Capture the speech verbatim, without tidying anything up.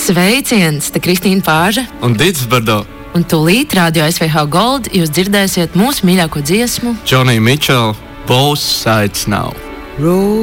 Sveiciens, te Kristīna Pāža un Dits Bardo. Un tūlīt Radio S V H Gold jūs dzirdēsiet mūsu mīļāko dziesmu Džonija Mičela, Both Sides Now.